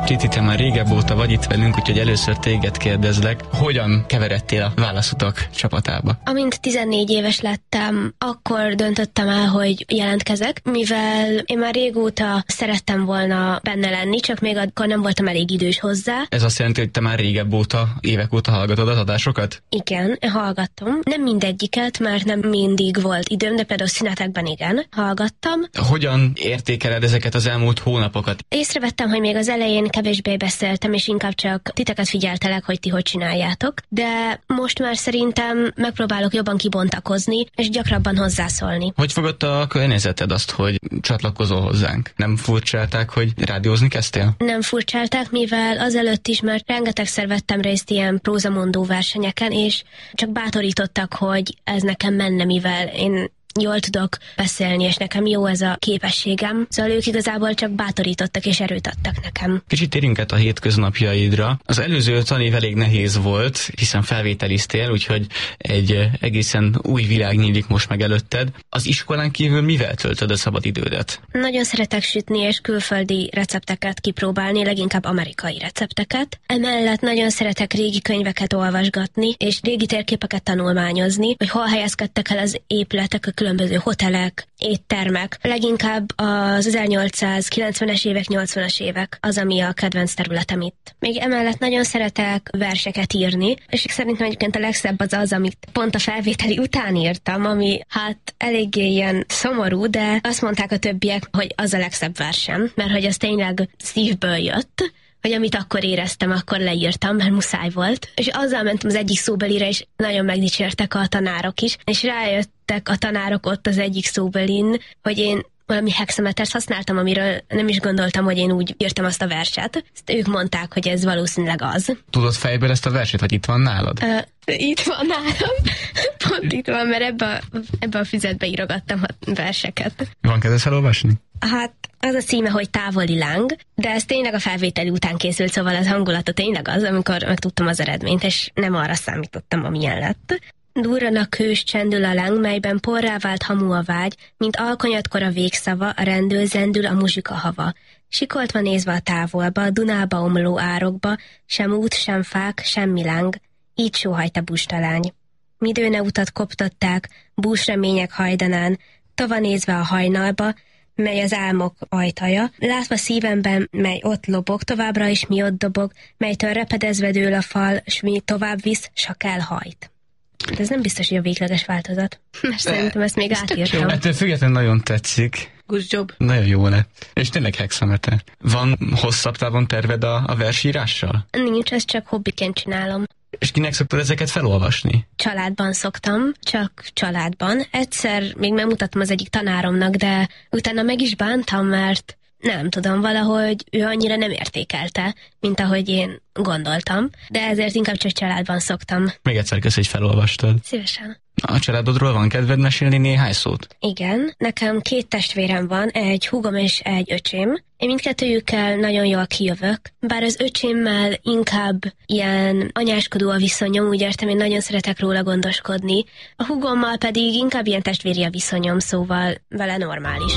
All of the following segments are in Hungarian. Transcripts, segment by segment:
Csiti, te már régebb óta vagy itt velünk, úgyhogy először téged kérdezlek, hogyan keveredtél a Válaszutak csapatába? Amint 14 éves lettem, akkor döntöttem el, hogy jelentkezek, mivel én már régóta szerettem volna benne lenni, csak még akkor nem voltam elég idős hozzá. Ez azt jelenti, hogy te már régebb óta, évek óta hallgatod az adásokat? Igen, hallgattam. Nem mindegyiket, mert nem mindig volt időm, de például szünetekben igen, hallgattam. Hogyan értékeled ezeket az elmúlt hónapokat? Észrevettem, hogy még az elején kevésbé beszéltem, és inkább csak titeket figyeltelek, hogy ti hogy csináljátok, de most már szerintem megpróbálok jobban kibontakozni, és gyakrabban hozzászólni. Hogy fogadta a környezeted azt, hogy csatlakozol hozzánk? Nem furcsálták, hogy rádiózni kezdtél? Nem furcsálták, mivel azelőtt is már rengetegszer vettem részt ilyen prózamondó versenyeken, és csak bátorítottak, hogy ez nekem menne, mivel én jól tudok beszélni, és nekem jó ez a képességem. Szóval ők igazából csak bátorítottak és erőt adtak nekem. Kicsit térjünk át a hétköznapjaidra. Az előző tanév elég nehéz volt, hiszen felvételiztél, úgyhogy egy egészen új világ nyílik most meg előtted. Az iskolán kívül mivel töltöd a szabadidődet? Nagyon szeretek sütni és külföldi recepteket kipróbálni, leginkább amerikai recepteket. Emellett nagyon szeretek régi könyveket olvasgatni, és régi térképeket tanulmányozni, hogy hol helyezkedtek el az épületek, a különböző hotelek, éttermek. Leginkább az 1890-es évek, 80-as évek az, ami a kedvenc területem itt. Még emellett nagyon szeretek verseket írni, és szerintem egyébként a legszebb az, amit pont a felvételi után írtam, ami hát eléggé ilyen szomorú, de azt mondták a többiek, hogy az a legszebb versem, mert hogy az tényleg szívből jött, hogy amit akkor éreztem, akkor leírtam, mert muszáj volt. És azzal mentem az egyik szóbelire, és nagyon megdicsértek a tanárok is, és rájöttek a tanárok ott az egyik szóbelin, hogy én valami hexametert használtam, amiről nem is gondoltam, hogy én úgy írtam azt a verset. Ezt ők mondták, hogy ez valószínűleg az. Tudod fejből ezt a verset, vagy itt van nálad? Itt van nálam. Pont itt van, mert ebbe a füzetbe írogattam a verseket. Van kedves elolvasni? Hát az a címe, hogy Távoli láng, de ez tényleg a felvételi után készült, szóval az hangulata tényleg az, amikor megtudtam az eredményt, és nem arra számítottam, amilyen lett. Durran a kős, csendül a láng, melyben porrá vált hamu a vágy, mint alkonyatkor a végszava, a rendül zendül a muzsika hava. Sikoltva nézve a távolba, a Dunába omló árokba, sem út, sem fák, semmi láng, így sóhajt a bustalány. Midőne utat koptatták, búsremények hajdanán, tova nézve a hajnalba, mely az álmok ajtaja, látva szívemben, mely ott lobog, továbbra is mi ott dobog, melytől repedezve dől a fal, s mi tovább visz, s elhajt. De ez nem biztos, hogy a végleges változat. Mert szerintem ezt még átírtam. Ettől függetlenül nagyon tetszik. Good job. Nagyon jó lett. És tényleg hexameter. Van hosszabb távon terved a versírással? Nincs, ezt csak hobbiként csinálom. És kinek szoktad ezeket felolvasni? Családban szoktam, csak családban. Egyszer még megmutattam az egyik tanáromnak, de utána meg is bántam, mert nem tudom, valahogy ő annyira nem értékelte, mint ahogy én gondoltam, de ezért inkább csak családban szoktam. Még egyszer kösz, hogy felolvastad. Szívesen. A családodról van kedved mesélni néhány szót? Igen, nekem 2 testvérem van, egy húgom és egy öcsém. Én mindkettőjükkel nagyon jól kijövök, bár az öcsémmel inkább ilyen anyáskodó a viszonyom, úgy értem, én nagyon szeretek róla gondoskodni. A húgommal pedig inkább ilyen testvéri a viszonyom, szóval vele normális.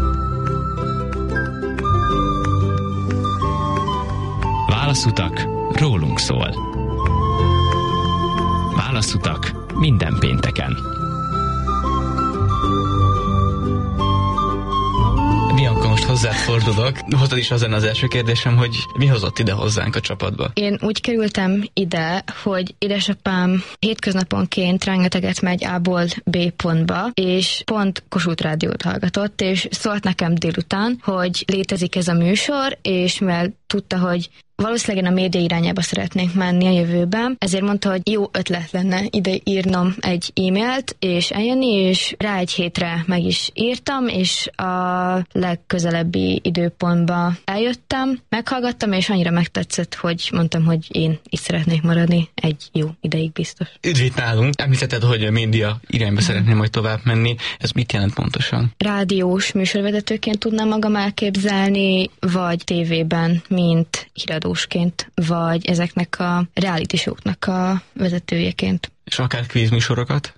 Válaszutak rólunk szól. Válaszutak minden pénteken. Bianca, most hozzád fordulok. Hozzád is az lenne az első kérdésem, hogy mi hozott ide hozzánk a csapatba? Én úgy kerültem ide, hogy édesapám hétköznaponként rengeteget megy A-ból B pontba, és pont Kossuth Rádiót hallgatott, és szólt nekem délután, hogy létezik ez a műsor, és mivel tudta, hogy valószínűleg én a média irányába szeretnék menni a jövőben, ezért mondta, hogy jó ötlet lenne ide írnom egy e-mailt, és eljönni, és rá egy hétre meg is írtam, és a legközelebbi időpontba eljöttem, meghallgattam, és annyira megtetszett, hogy mondtam, hogy én itt szeretnék maradni egy jó ideig biztos. Üdv itt nálunk! Említetted, hogy a média irányba szeretném majd tovább menni. Ez mit jelent pontosan? Rádiós műsorvezetőként tudnám magam elképzelni, vagy tévében, mint híradósként, vagy ezeknek a reality show-knak a vezetőjeként. És akár kvízműsorokat?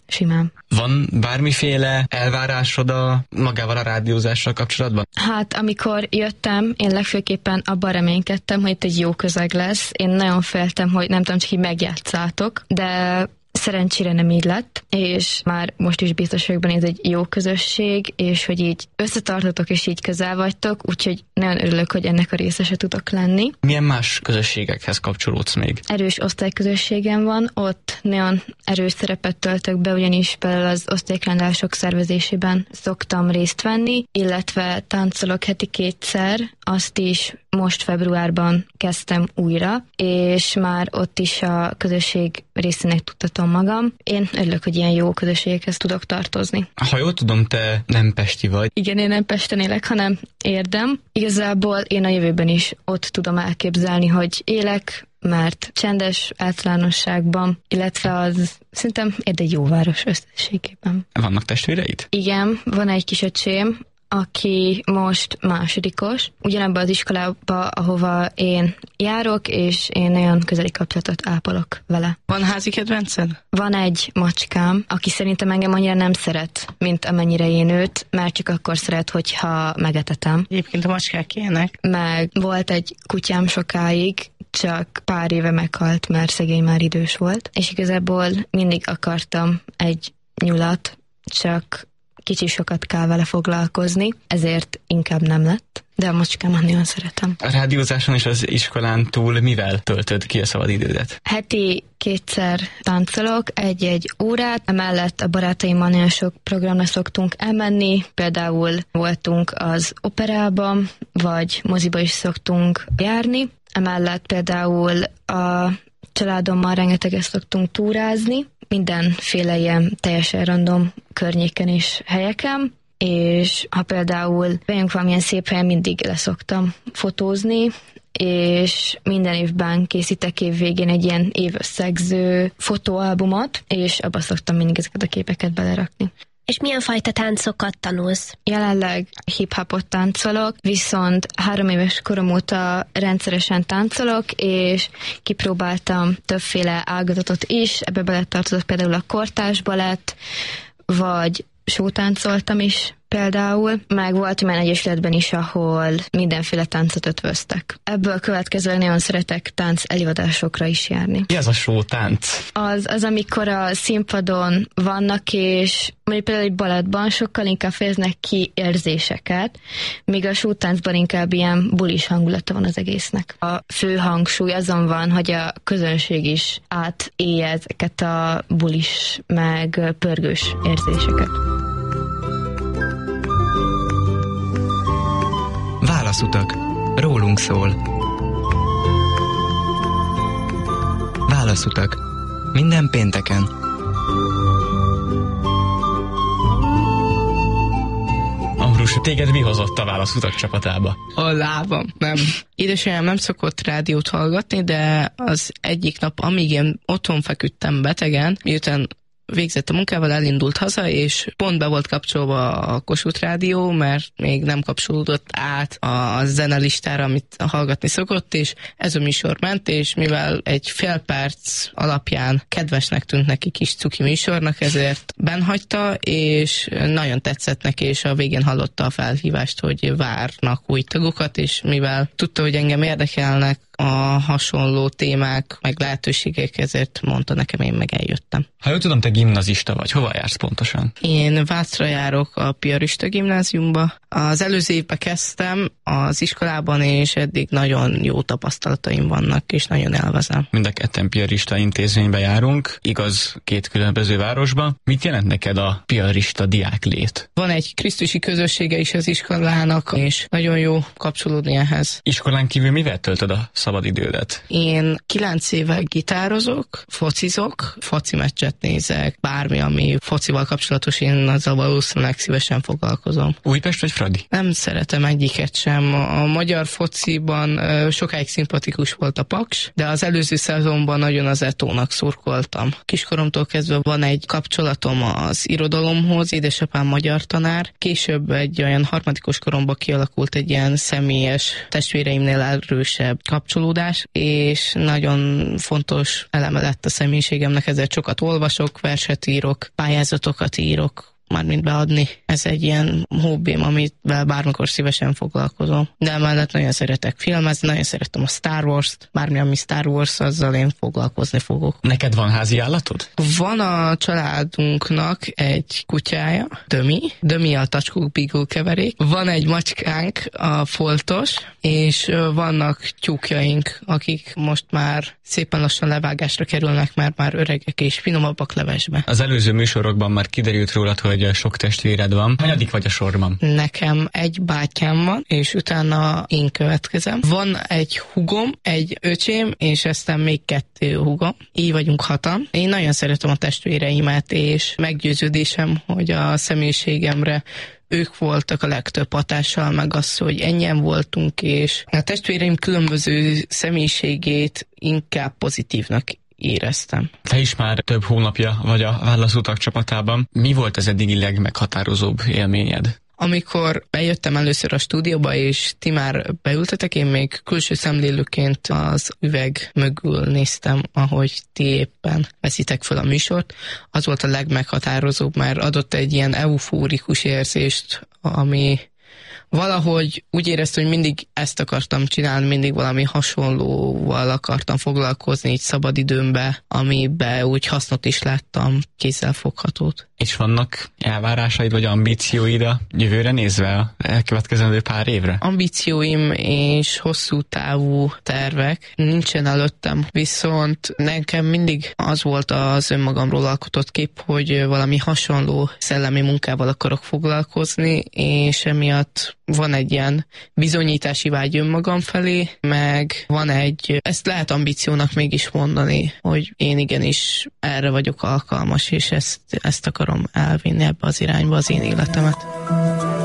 simán. Van bármiféle elvárásod magával a rádiózással kapcsolatban? Hát amikor jöttem, én legfőképpen abban reménykedtem, hogy itt egy jó közeg lesz. Én nagyon féltem, hogy nem tudom, csak így megjátszátok, de szerencsére nem így lett, és már most is biztos vagyok benne, ez egy jó közösség, és hogy így összetartotok, és így közel vagytok, úgyhogy nagyon örülök, hogy ennek a részese tudok lenni. Milyen más közösségekhez kapcsolódsz még? Erős osztályközösségem van, ott nagyon erős szerepet töltök be, ugyanis például az osztálykirándulássok szervezésében szoktam részt venni, illetve táncolok heti 2-szer, azt is most februárban kezdtem újra, és már ott is a közösség részének tudtatom magam. Én örülök, hogy ilyen jó közösségekhez tudok tartozni. Ha jól tudom, te nem pesti vagy. Igen, én nem Pesten élek, hanem Érdem. Igazából én a jövőben is ott tudom elképzelni, hogy élek, mert csendes általánosságban, illetve az szerintem egy jó város összességében. Vannak testvéreid? Igen, van egy kis öcsém, aki most másodikos, ugyanabban az iskolába, ahova én járok, és én nagyon közeli kapcsolatot ápolok vele. Van házi kedvenced? Van egy macskám, aki szerintem engem annyira nem szeret, mint amennyire én őt, mert csak akkor szeret, hogyha megetetem. Egyébként a macskák ilyenek. Meg volt egy kutyám sokáig, csak pár éve meghalt, mert szegény már idős volt, és igazából mindig akartam egy nyulat, csak kicsi sokat kell vele foglalkozni, ezért inkább nem lett, de a macskámat nagyon szeretem. A rádiózáson és az iskolán túl mivel töltöd ki a szabadidődet? Heti 2-szer táncolok, egy-egy órát, emellett a barátaimmal nagyon sok programra szoktunk elmenni, például voltunk az operában, vagy moziba is szoktunk járni, emellett például a családommal rengeteget szoktunk túrázni, mindenféle ilyen teljesen random környéken és helyeken, és ha például vagyunk valamilyen szép helyen, mindig leszoktam fotózni, és minden évben készítek év végén egy ilyen évösszegző fotóalbumot, és abba szoktam mindig ezeket a képeket belerakni. És milyen fajta táncokat tanulsz? Jelenleg hip-hopot táncolok, viszont 3 éves korom óta rendszeresen táncolok, és kipróbáltam többféle ágazatot is, ebbe beletartozott például a kortárs balett, vagy sótáncoltam is például, meg volt olyan egyesületben is, ahol mindenféle táncot ötvöztek. Ebből következően nagyon szeretek tánc előadásokra is járni. Mi az a sótánc? Az, amikor a színpadon vannak, és mondjuk például egy balettban sokkal inkább fejeznek ki érzéseket, míg a sótáncban inkább ilyen bulis hangulata van az egésznek. A fő hangsúly azon van, hogy a közönség is átélje ezeket a bulis meg pörgős érzéseket. Válaszutak. Rólunk szól. Válaszutak. Minden pénteken. Ambrus, téged mi hozott a Válaszutak csapatába? A lábam, nem. Édesanyám nem szokott rádiót hallgatni, de az egyik nap, amíg én otthon feküdtem betegen, miután végzett a munkával, elindult haza, és pont be volt kapcsolva a Kossuth Rádió, mert még nem kapcsolódott át a zenelistára, amit hallgatni szokott, és ez a műsor ment, és mivel egy fél perc alapján kedvesnek tűnt neki kis cuki műsornak, ezért benhagyta, és nagyon tetszett neki, és a végén hallotta a felhívást, hogy várnak új tagokat, és mivel tudta, hogy engem érdekelnek a hasonló témák, meg lehetőségek, ezért mondta nekem, én meg eljöttem. Ha jól tudom, te gimnazista vagy, hova jársz pontosan? Én Vácra járok a Piarista gimnáziumba. Az előző évben kezdtem az iskolában, és eddig nagyon jó tapasztalataim vannak, és nagyon élvezem. Mind a ketten piarista intézménybe járunk, igaz, 2 különböző városba. Mit jelent neked a piarista diáklét? Van egy krisztusi közössége is az iskolának, és nagyon jó kapcsolódni ehhez. Iskolán kívül mivel töltöd a szabadidődet? Én 9 éve gitározok, focizok, foci meccset nézek, bármi, ami focival kapcsolatos, én azzal valószínűleg szívesen foglalkozom. Újpest vagy Fradi? Nem szeretem egyiket sem. A magyar fociban sokáig szimpatikus volt a Paks, de az előző szezonban nagyon az Etónak szurkoltam. Kiskoromtól kezdve van egy kapcsolatom az irodalomhoz, édesapám magyar tanár. Később egy olyan harmadikos koromban kialakult egy ilyen személyes, testvéreimnél erősebb kapcsolat kapcsolódás, és nagyon fontos eleme lett a személyiségemnek, ezért sokat olvasok, verset írok, pályázatokat írok, mármint beadni. Ez egy ilyen hobbim, amivel bármikor szívesen foglalkozom. De emellett nagyon szeretek filmezni, nagyon szeretem a Star Wars-t, bármi, ami Star Wars, azzal én foglalkozni fogok. Neked van házi állatod? Van a családunknak egy kutyája, Dömi a Tacskó Beagle keverék. Van egy macskánk, a Foltos, és vannak tyúkjaink, akik most már szépen lassan levágásra kerülnek, mert már öregek és finomabbak levesbe. Az előző műsorokban már kiderült rólad, hogy sok testvéred van. Hanyadik vagy a sorban? Nekem egy bátyám van, és utána én következem. Van egy húgom, egy öcsém, és aztán még 2 húgom. Így vagyunk 6-an. Én nagyon szeretem a testvéreimet, és meggyőződésem, hogy a személyiségemre ők voltak a legtöbb hatással, meg az, hogy ennyien voltunk, és a testvéreim különböző személyiségét inkább pozitívnak éreztem. Te is már több hónapja vagy a Válaszutak csapatában. Mi volt az eddigi legmeghatározóbb élményed? Amikor bejöttem először a stúdióba, és ti már beültetek, én még külső szemlélőként az üveg mögül néztem, ahogy ti éppen veszitek fel a műsort. Az volt a legmeghatározóbb, mert adott egy ilyen eufórikus érzést, ami valahogy úgy éreztem, hogy mindig ezt akartam csinálni, mindig valami hasonlóval akartam foglalkozni így szabadidőmbe, amiben úgy hasznot is láttam, kézzelfoghatót. És vannak elvárásaid vagy ambícióid a jövőre nézve a elkövetkezendő pár évre? Ambícióim és hosszú távú tervek nincsen előttem, viszont nekem mindig az volt az önmagamról alkotott kép, hogy valami hasonló szellemi munkával akarok foglalkozni, és emiatt van egy ilyen bizonyítási vágy önmagam felé, meg van egy, ezt lehet ambíciónak mégis mondani, hogy én igenis erre vagyok alkalmas, és ezt akarom elvinni ebbe az irányba az én életemet.